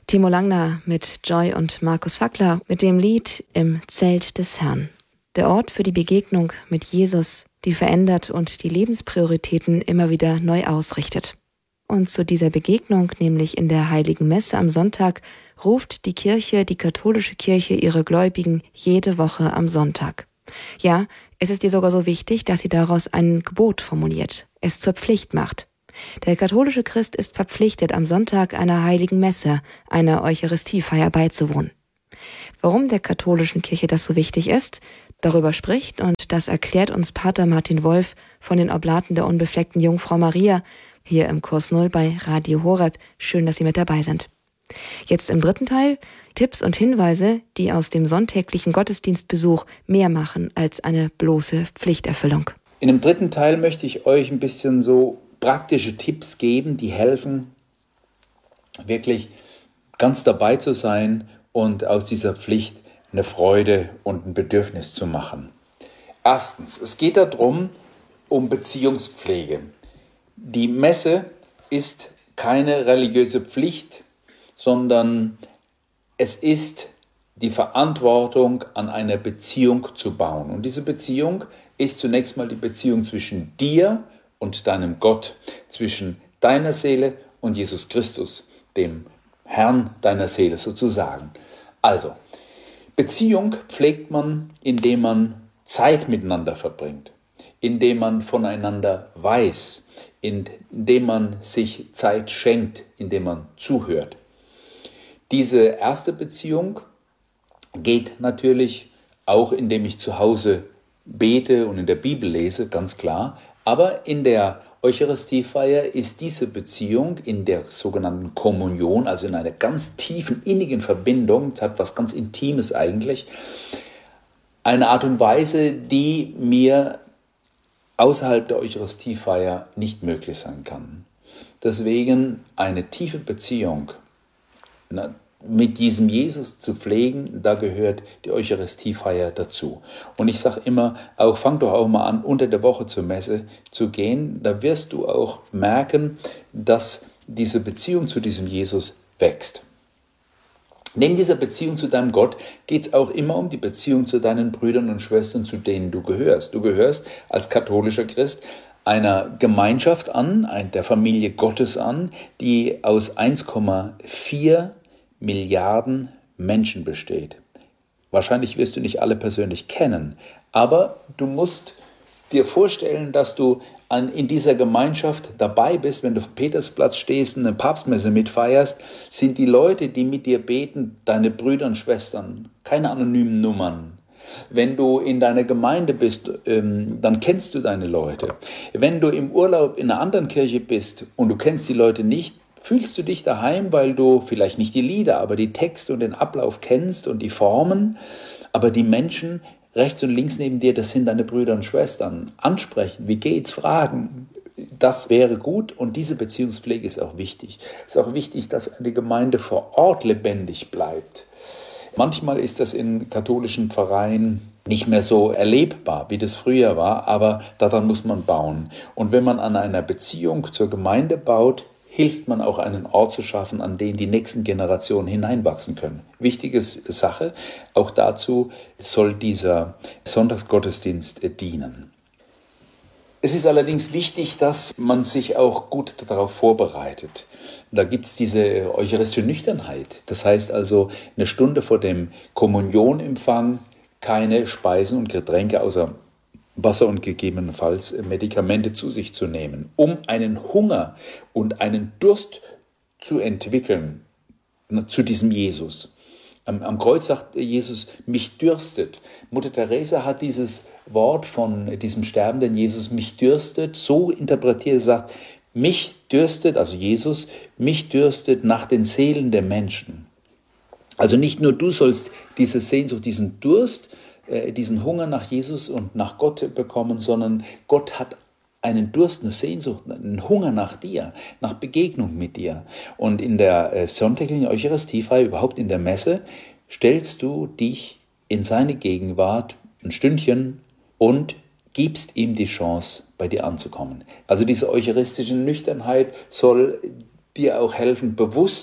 Timo Langner mit Joy und Markus Fackler mit dem Lied Im Zelt des Herrn. Der Ort für die Begegnung mit Jesus, die verändert und die Lebensprioritäten immer wieder neu ausrichtet. Und zu dieser Begegnung, nämlich in der Heiligen Messe am Sonntag, ruft die Kirche, die katholische Kirche, ihre Gläubigen jede Woche am Sonntag. Ja, es ist ihr sogar so wichtig, dass sie daraus ein Gebot formuliert, es zur Pflicht macht. Der katholische Christ ist verpflichtet, am Sonntag einer Heiligen Messe, einer Eucharistiefeier beizuwohnen. Warum der katholischen Kirche das so wichtig ist, darüber spricht und das erklärt uns Pater Martin Wolf von den Oblaten der unbefleckten Jungfrau Maria hier im Kurs Null bei Radio Horeb. Schön, dass Sie mit dabei sind. Jetzt im dritten Teil Tipps und Hinweise, die aus dem sonntäglichen Gottesdienstbesuch mehr machen als eine bloße Pflichterfüllung. In dem dritten Teil möchte ich euch ein bisschen so praktische Tipps geben, die helfen, wirklich ganz dabei zu sein und aus dieser Pflicht eine Freude und ein Bedürfnis zu machen. Erstens, es geht darum, um Beziehungspflege. Die Messe ist keine religiöse Pflicht, sondern es ist die Verantwortung, an einer Beziehung zu bauen. Und diese Beziehung ist zunächst mal die Beziehung zwischen dir und deinem Gott, zwischen deiner Seele und Jesus Christus, dem Herrn deiner Seele sozusagen. Also, Beziehung pflegt man, indem man Zeit miteinander verbringt, indem man voneinander weiß, indem man sich Zeit schenkt, indem man zuhört. Diese erste Beziehung geht natürlich auch, indem ich zu Hause bete und in der Bibel lese, ganz klar. Aber in der Eucharistiefeier ist diese Beziehung in der sogenannten Kommunion, also in einer ganz tiefen, innigen Verbindung, es hat was ganz Intimes eigentlich, eine Art und Weise, die mir außerhalb der Eucharistiefeier nicht möglich sein kann. Deswegen eine tiefe Beziehung mit diesem Jesus zu pflegen, da gehört die Eucharistiefeier dazu. Und ich sage immer, fang doch auch mal an, unter der Woche zur Messe zu gehen. Da wirst du auch merken, dass diese Beziehung zu diesem Jesus wächst. Neben dieser Beziehung zu deinem Gott geht es auch immer um die Beziehung zu deinen Brüdern und Schwestern, zu denen du gehörst. Du gehörst als katholischer Christ einer Gemeinschaft an, der Familie Gottes an, die aus 1,4 Milliarden Menschen besteht. Wahrscheinlich wirst du nicht alle persönlich kennen, aber du musst dir vorstellen, dass du in dieser Gemeinschaft dabei bist, wenn du auf dem Petersplatz stehst und eine Papstmesse mitfeierst, sind die Leute, die mit dir beten, deine Brüder und Schwestern, keine anonymen Nummern. Wenn du in deiner Gemeinde bist, dann kennst du deine Leute. Wenn du im Urlaub in einer anderen Kirche bist und du kennst die Leute nicht, fühlst du dich daheim, weil du vielleicht nicht die Lieder, aber die Texte und den Ablauf kennst und die Formen, aber die Menschen rechts und links neben dir, das sind deine Brüder und Schwestern. Ansprechen, wie geht's, fragen, das wäre gut und diese Beziehungspflege ist auch wichtig. Es ist auch wichtig, dass eine Gemeinde vor Ort lebendig bleibt. Manchmal ist das in katholischen Vereinen nicht mehr so erlebbar, wie das früher war, aber daran muss man bauen. Und wenn man an einer Beziehung zur Gemeinde baut, hilft man auch einen Ort zu schaffen, an den die nächsten Generationen hineinwachsen können. Wichtige Sache, auch dazu soll dieser Sonntagsgottesdienst dienen. Es ist allerdings wichtig, dass man sich auch gut darauf vorbereitet. Da gibt es diese eucharistische Nüchternheit. Das heißt also, eine Stunde vor dem Kommunionempfang keine Speisen und Getränke außer Wasser und gegebenenfalls Medikamente zu sich zu nehmen, um einen Hunger und einen Durst zu entwickeln zu diesem Jesus. Am Kreuz sagt Jesus, mich dürstet. Mutter Teresa hat dieses Wort von diesem sterbenden Jesus, mich dürstet, so interpretiert, sagt, mich dürstet, also Jesus, mich dürstet nach den Seelen der Menschen. Also nicht nur du sollst diese Sehnsucht, diesen Durst, diesen Hunger nach Jesus und nach Gott bekommen, sondern Gott hat einen Durst, eine Sehnsucht, einen Hunger nach dir, nach Begegnung mit dir. Und in der sonntäglichen Eucharistiefeier, überhaupt in der Messe, stellst du dich in seine Gegenwart ein Stündchen und gibst ihm die Chance, bei dir anzukommen. Also diese eucharistische Nüchternheit soll dir auch helfen, bewusst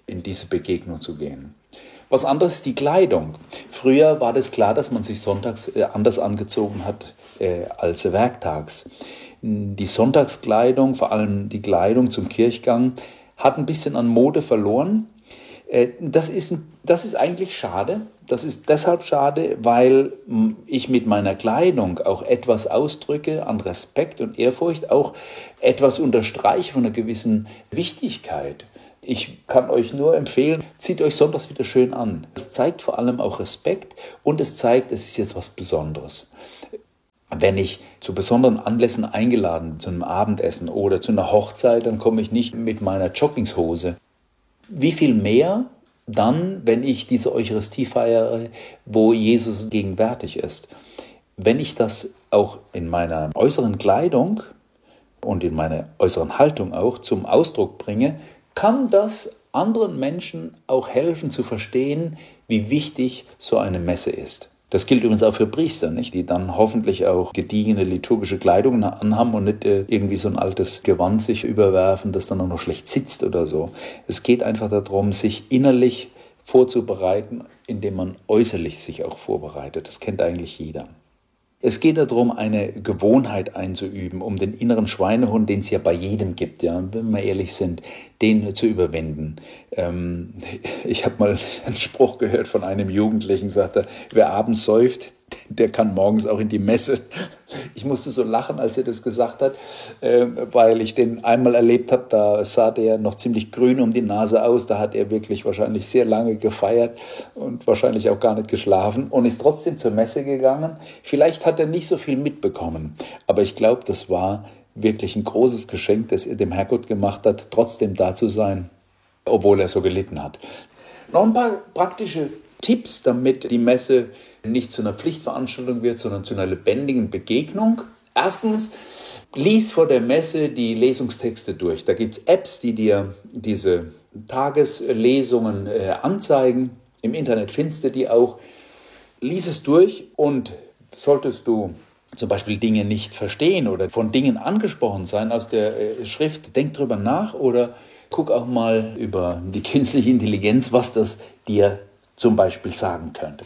in diese Begegnung zu gehen. Was anderes ist die Kleidung. Früher war das klar, dass man sich sonntags anders angezogen hat als werktags. Die Sonntagskleidung, vor allem die Kleidung zum Kirchgang, hat ein bisschen an Mode verloren. Das ist eigentlich schade. Das ist deshalb schade, weil ich mit meiner Kleidung auch etwas ausdrücke an Respekt und Ehrfurcht, auch etwas unterstreiche von einer gewissen Wichtigkeit. Ich kann euch nur empfehlen, zieht euch sonntags wieder schön an. Es zeigt vor allem auch Respekt und es zeigt, es ist jetzt was Besonderes. Wenn ich zu besonderen Anlässen eingeladen bin, zu einem Abendessen oder zu einer Hochzeit, dann komme ich nicht mit meiner Joggingshose. Wie viel mehr dann, wenn ich diese Eucharistie feiere, wo Jesus gegenwärtig ist. Wenn ich das auch in meiner äußeren Kleidung und in meiner äußeren Haltung auch zum Ausdruck bringe, kann das anderen Menschen auch helfen zu verstehen, wie wichtig so eine Messe ist. Das gilt übrigens auch für Priester, nicht? Die dann hoffentlich auch gediegene liturgische Kleidung anhaben und nicht irgendwie so ein altes Gewand sich überwerfen, das dann auch noch schlecht sitzt oder so. Es geht einfach darum, sich innerlich vorzubereiten, indem man äußerlich sich auch vorbereitet. Das kennt eigentlich jeder. Es geht darum, eine Gewohnheit einzuüben, um den inneren Schweinehund, den es ja bei jedem gibt, ja, wenn wir ehrlich sind, den zu überwinden. Ich habe mal einen Spruch gehört von einem Jugendlichen, sagte, wer abends säuft, der kann morgens auch in die Messe. Ich musste so lachen, als er das gesagt hat, weil ich den einmal erlebt habe, da sah der noch ziemlich grün um die Nase aus, da hat er wirklich wahrscheinlich sehr lange gefeiert und wahrscheinlich auch gar nicht geschlafen und ist trotzdem zur Messe gegangen. Vielleicht hat er nicht so viel mitbekommen, aber ich glaube, das war wirklich ein großes Geschenk, das er dem Herrgott gemacht hat, trotzdem da zu sein, obwohl er so gelitten hat. Noch ein paar praktische Tipps, damit die Messe nicht zu einer Pflichtveranstaltung wird, sondern zu einer lebendigen Begegnung. Erstens, lies vor der Messe die Lesungstexte durch. Da gibt es Apps, die dir diese Tageslesungen anzeigen. Im Internet findest du die auch. Lies es durch und solltest du zum Beispiel Dinge nicht verstehen oder von Dingen angesprochen sein aus der Schrift, denk drüber nach oder guck auch mal über die künstliche Intelligenz, was das dir zum Beispiel sagen könnte.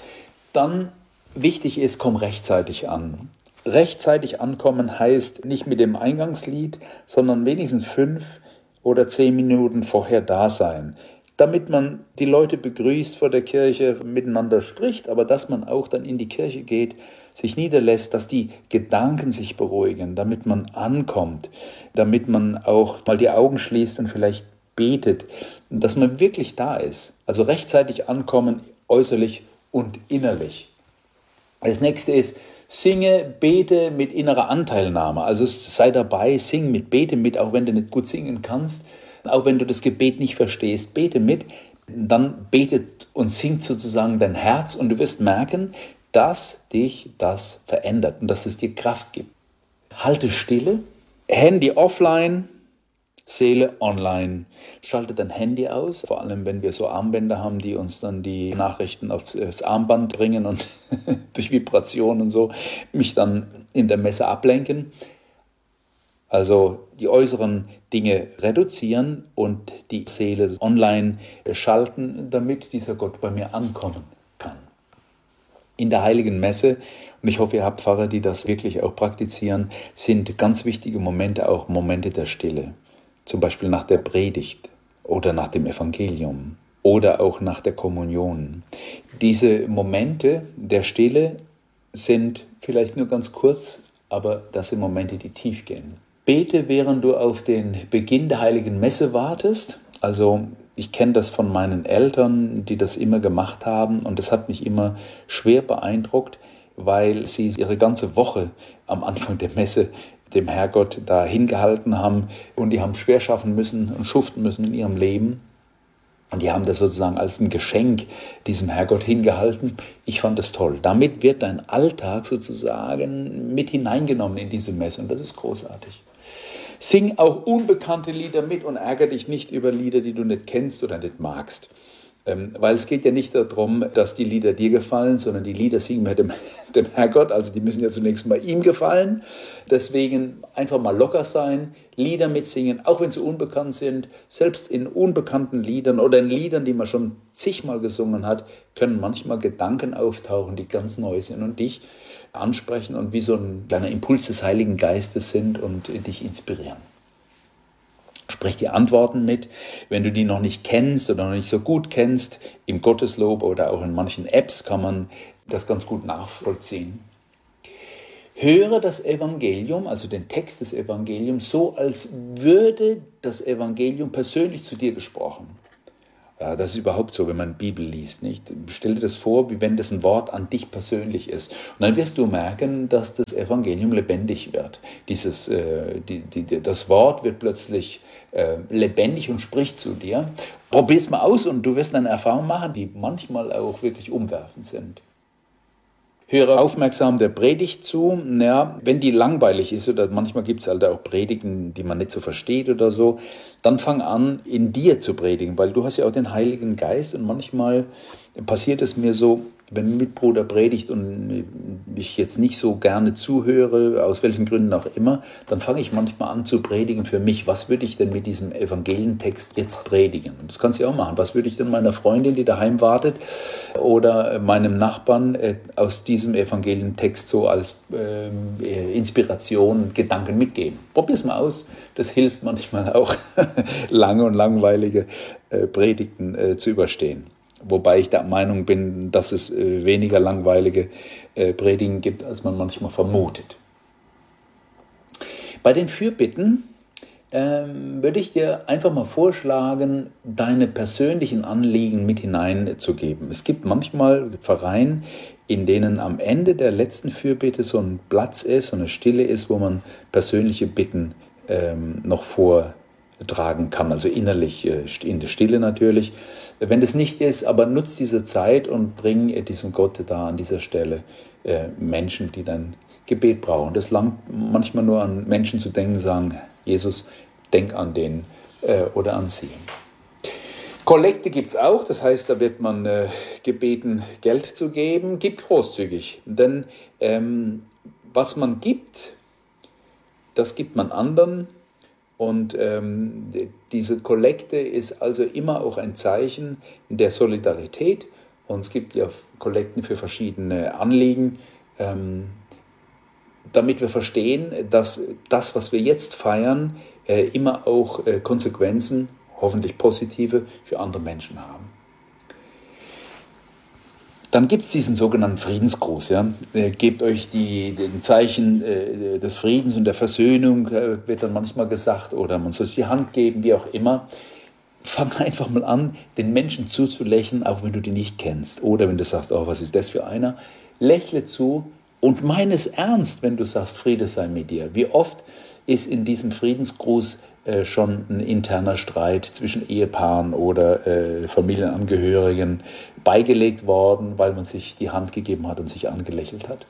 Dann wichtig ist, komm rechtzeitig an. Rechtzeitig ankommen heißt nicht mit dem Eingangslied, sondern wenigstens 5 oder 10 Minuten vorher da sein, damit man die Leute begrüßt vor der Kirche, miteinander spricht, aber dass man auch dann in die Kirche geht, sich niederlässt, dass die Gedanken sich beruhigen, damit man ankommt, damit man auch mal die Augen schließt und vielleicht betet, dass man wirklich da ist. Also rechtzeitig ankommen, äußerlich und innerlich. Das nächste ist, singe, bete mit innerer Anteilnahme. Also sei dabei, sing mit, bete mit, auch wenn du nicht gut singen kannst, auch wenn du das Gebet nicht verstehst, bete mit. Dann betet und singt sozusagen dein Herz und du wirst merken, dass dich das verändert und dass es dir Kraft gibt. Halte Stille, Handy offline, Seele online. Schalte dein Handy aus, vor allem wenn wir so Armbänder haben, die uns dann die Nachrichten aufs Armband bringen und durch Vibrationen und so mich dann in der Messe ablenken. Also die äußeren Dinge reduzieren und die Seele online schalten, damit dieser Gott bei mir ankommen kann. In der Heiligen Messe, und ich hoffe, ihr habt Pfarrer, die das wirklich auch praktizieren, sind ganz wichtige Momente auch Momente der Stille. Zum Beispiel nach der Predigt oder nach dem Evangelium oder auch nach der Kommunion. Diese Momente der Stille sind vielleicht nur ganz kurz, aber das sind Momente, die tief gehen. Bete, während du auf den Beginn der Heiligen Messe wartest. Also ich kenne das von meinen Eltern, die das immer gemacht haben und das hat mich immer schwer beeindruckt, weil sie ihre ganze Woche am Anfang der Messe dem Herrgott da hingehalten haben und die haben schwer schaffen müssen und schuften müssen in ihrem Leben. Und die haben das sozusagen als ein Geschenk diesem Herrgott hingehalten. Ich fand das toll. Damit wird dein Alltag sozusagen mit hineingenommen in diese Messe und das ist großartig. Sing auch unbekannte Lieder mit und ärgere dich nicht über Lieder, die du nicht kennst oder nicht magst. Weil es geht ja nicht darum, dass die Lieder dir gefallen, sondern die Lieder singen wir dem Herrgott, also die müssen ja zunächst mal ihm gefallen. Deswegen einfach mal locker sein, Lieder mitsingen, auch wenn sie unbekannt sind. Selbst in unbekannten Liedern oder in Liedern, die man schon zigmal gesungen hat, können manchmal Gedanken auftauchen, die ganz neu sind und dich ansprechen und wie so ein kleiner Impuls des Heiligen Geistes sind und dich inspirieren. Sprich die Antworten mit, wenn du die noch nicht kennst oder noch nicht so gut kennst, im Gotteslob oder auch in manchen Apps kann man das ganz gut nachvollziehen. Höre das Evangelium, also den Text des Evangeliums, so als würde das Evangelium persönlich zu dir gesprochen. Ja, das ist überhaupt so, wenn man Bibel liest, nicht? Stell dir das vor, wie wenn das ein Wort an dich persönlich ist. Und dann wirst du merken, dass das Evangelium lebendig wird. Das Wort wird plötzlich lebendig und spricht zu dir. Probier es mal aus und du wirst eine Erfahrung machen, die manchmal auch wirklich umwerfend sind. Höre aufmerksam der Predigt zu. Ja, wenn die langweilig ist oder manchmal gibt es halt auch Predigten, die man nicht so versteht oder so, dann fang an, in dir zu predigen, weil du hast ja auch den Heiligen Geist und manchmal passiert es mir so, wenn ein Mitbruder predigt und ich jetzt nicht so gerne zuhöre, aus welchen Gründen auch immer, dann fange ich manchmal an zu predigen für mich. Was würde ich denn mit diesem Evangelientext jetzt predigen? Und das kannst du auch machen. Was würde ich denn meiner Freundin, die daheim wartet, oder meinem Nachbarn aus diesem Evangelientext so als Inspiration, Gedanken mitgeben? Probier's mal aus. Das hilft manchmal auch, lange und langweilige Predigten zu überstehen. Wobei ich der Meinung bin, dass es weniger langweilige Predigen gibt, als man manchmal vermutet. Bei den Fürbitten würde ich dir einfach mal vorschlagen, deine persönlichen Anliegen mit hineinzugeben. Es gibt manchmal Pfarreien, in denen am Ende der letzten Fürbitte so ein Platz ist, so eine Stille ist, wo man persönliche Bitten noch vortragen kann, also innerlich, in der Stille natürlich. Wenn das nicht ist, aber nutz diese Zeit und bring diesem Gott da an dieser Stelle Menschen, die dein Gebet brauchen. Das langt manchmal nur an Menschen zu denken, sagen, Jesus, denk an den oder an sie. Kollekte gibt es auch, das heißt, da wird man gebeten, Geld zu geben. Gib großzügig, denn was man gibt, das gibt man anderen. Und diese Kollekte ist also immer auch ein Zeichen der Solidarität. Und es gibt ja Kollekten für verschiedene Anliegen, damit wir verstehen, dass das, was wir jetzt feiern, immer auch Konsequenzen, hoffentlich positive, für andere Menschen haben. Dann gibt es diesen sogenannten Friedensgruß. Ja? Gebt euch den Zeichen des Friedens und der Versöhnung, wird dann manchmal gesagt, oder man soll es die Hand geben, wie auch immer. Fang einfach mal an, den Menschen zuzulächeln, auch wenn du die nicht kennst. Oder wenn du sagst, oh, was ist das für einer? Lächle zu und meine es ernst, wenn du sagst, Friede sei mit dir. Wie oft ist in diesem Friedensgruß schon ein interner Streit zwischen Ehepaaren oder Familienangehörigen beigelegt worden, weil man sich die Hand gegeben hat und sich angelächelt hat.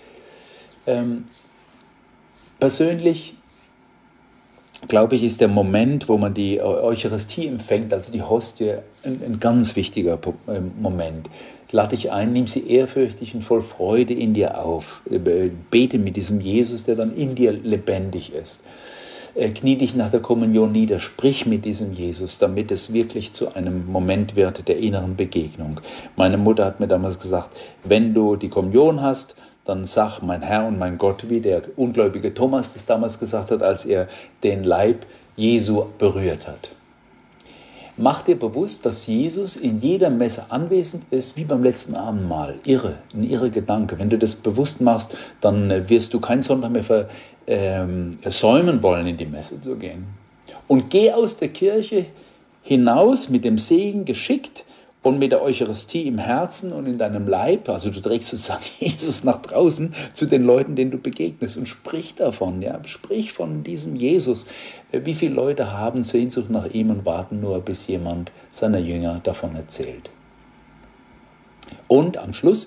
Persönlich glaube ich, ist der Moment, wo man die Eucharistie empfängt, also die Hostie, ein ganz wichtiger Moment. Lade dich ein, nimm sie ehrfürchtig und voll Freude in dir auf. Bete mit diesem Jesus, der dann in dir lebendig ist. Knie dich nach der Kommunion nieder, sprich mit diesem Jesus, damit es wirklich zu einem Moment wird der inneren Begegnung. Meine Mutter hat mir damals gesagt, wenn du die Kommunion hast, dann sag mein Herr und mein Gott, wie der ungläubige Thomas das damals gesagt hat, als er den Leib Jesu berührt hat. Mach dir bewusst, dass Jesus in jeder Messe anwesend ist, wie beim letzten Abendmahl. Ein irre Gedanke. Wenn du das bewusst machst, dann wirst du keinen Sonntag mehr versäumen wollen, in die Messe zu gehen. Und geh aus der Kirche hinaus mit dem Segen geschickt und mit der Eucharistie im Herzen und in deinem Leib. Also du trägst sozusagen Jesus nach draußen zu den Leuten, denen du begegnest, und sprich davon. Ja? Sprich von diesem Jesus. Wie viele Leute haben Sehnsucht nach ihm und warten nur, bis jemand seiner Jünger davon erzählt. Und am Schluss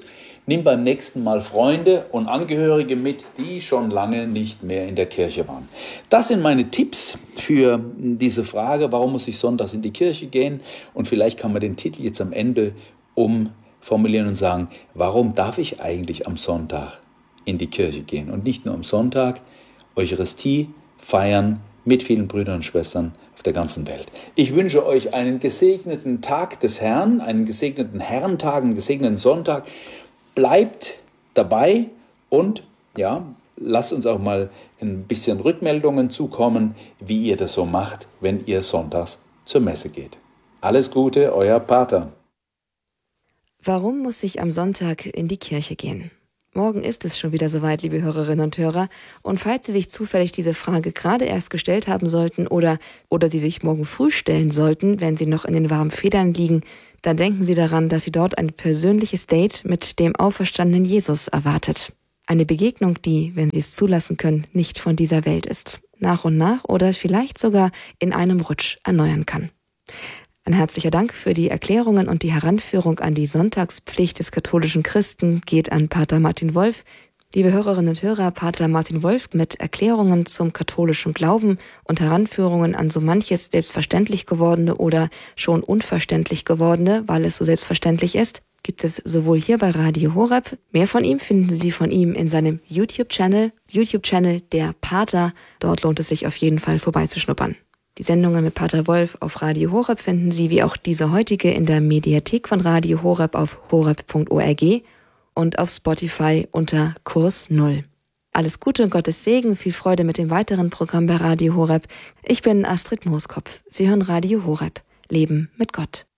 Nimm beim nächsten Mal Freunde und Angehörige mit, die schon lange nicht mehr in der Kirche waren. Das sind meine Tipps für diese Frage, warum muss ich sonntags in die Kirche gehen? Und vielleicht kann man den Titel jetzt am Ende umformulieren und sagen, warum darf ich eigentlich am Sonntag in die Kirche gehen? Und nicht nur am Sonntag, Eucharistie feiern mit vielen Brüdern und Schwestern auf der ganzen Welt. Ich wünsche euch einen gesegneten Tag des Herrn, einen gesegneten Herrentag, einen gesegneten Sonntag. Bleibt dabei und lasst uns auch mal ein bisschen Rückmeldungen zukommen, wie ihr das so macht, wenn ihr sonntags zur Messe geht. Alles Gute, euer Pater. Warum muss ich am Sonntag in die Kirche gehen? Morgen ist es schon wieder soweit, liebe Hörerinnen und Hörer. Und falls Sie sich zufällig diese Frage gerade erst gestellt haben sollten oder sie sich morgen früh stellen sollten, wenn Sie noch in den warmen Federn liegen, dann denken Sie daran, dass Sie dort ein persönliches Date mit dem auferstandenen Jesus erwartet. Eine Begegnung, die, wenn Sie es zulassen können, nicht von dieser Welt ist. Nach und nach oder vielleicht sogar in einem Rutsch erneuern kann. Ein herzlicher Dank für die Erklärungen und die Heranführung an die Sonntagspflicht des katholischen Christen geht an Pater Martin Wolf. Liebe Hörerinnen und Hörer, Pater Martin Wolf mit Erklärungen zum katholischen Glauben und Heranführungen an so manches selbstverständlich gewordene oder schon unverständlich gewordene, weil es so selbstverständlich ist, gibt es sowohl hier bei Radio Horeb. Mehr von ihm finden Sie von ihm in seinem YouTube-Channel der Pater. Dort lohnt es sich auf jeden Fall vorbeizuschnuppern. Die Sendungen mit Pater Wolf auf Radio Horeb finden Sie wie auch diese heutige in der Mediathek von Radio Horeb auf horeb.org und auf Spotify unter Kurs 0. Alles Gute und Gottes Segen, viel Freude mit dem weiteren Programm bei Radio Horeb. Ich bin Astrid Mooskopf. Sie hören Radio Horeb. Leben mit Gott.